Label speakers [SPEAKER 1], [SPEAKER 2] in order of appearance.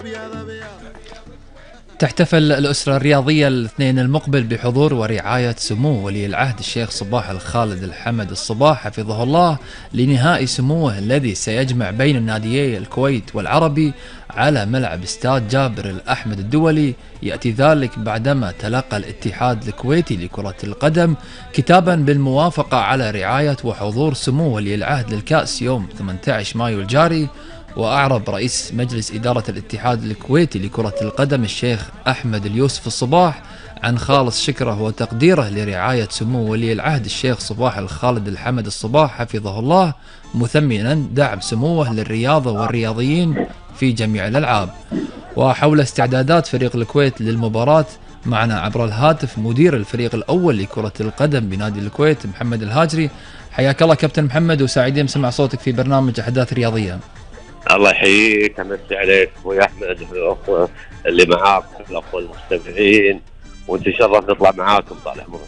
[SPEAKER 1] تحتفل الأسرة الرياضية الاثنين المقبل بحضور ورعاية سمو ولي العهد الشيخ صباح الخالد الحمد الصباح حفظه الله لنهائي سموه الذي سيجمع بين الناديي الكويت والعربي على ملعب استاد جابر الأحمد الدولي. يأتي ذلك بعدما تلقى الاتحاد الكويتي لكرة القدم كتابا بالموافقة على رعاية وحضور سمو ولي العهد للكأس يوم 18 مايو الجاري. وأعرب رئيس مجلس إدارة الاتحاد الكويتي لكرة القدم الشيخ أحمد اليوسف الصباح عن خالص شكره وتقديره لرعاية سمو ولي العهد الشيخ صباح الخالد الحمد الصباح حفظه الله، مثمنا دعم سموه للرياضة والرياضيين في جميع الألعاب. وحول استعدادات فريق الكويت للمباراة معنا عبر الهاتف مدير الفريق الأول لكرة القدم بنادي الكويت محمد الهاجري. حياك الله كابتن محمد، وسعيدين بسمع صوتك في برنامج أحداث رياضية.
[SPEAKER 2] الله يحييك، امسي عليك اخوي احمد والاخوه اللي معاك، الاخوه المستمعين، ونتشرف نطلع معاكم طال عمرك.